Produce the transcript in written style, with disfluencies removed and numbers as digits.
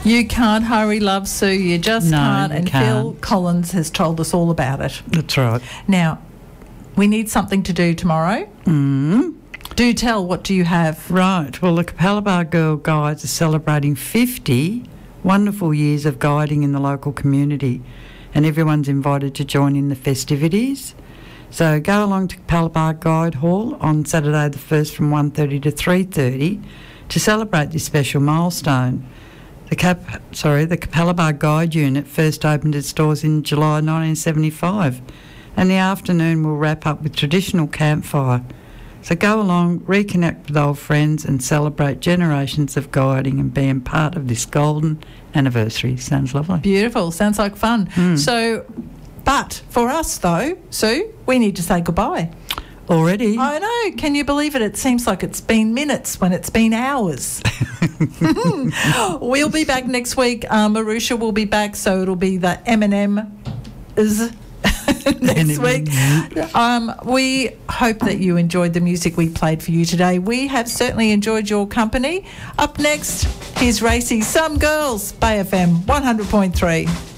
You can't hurry, love, Sue. You just can't. And Phil Collins has told us all about it. That's right. Now, we need something to do tomorrow. Do tell, what do you have? Right. Well, the Capalaba Girl Guides are celebrating 50 wonderful years of guiding in the local community, and everyone's invited to join in the festivities. So go along to Capalaba Guide Hall on Saturday the 1st from 1:30 to 3:30 to celebrate this special milestone. The Capalaba Guide Unit first opened its doors in July 1975, and the afternoon will wrap up with traditional campfire. So go along, reconnect with old friends and celebrate generations of guiding and being part of this golden anniversary. Sounds lovely. Beautiful. Sounds like fun. So, but for us though, Sue, we need to say goodbye. Already? I know. Can you believe it? It seems like it's been minutes when it's been hours. We'll be back next week. Marusha will be back, so it'll be the M&M is next week. We hope that you enjoyed the music we played for you today. We have certainly enjoyed your company. Up next, here's Racy, Some Girls, Bay FM 100.3.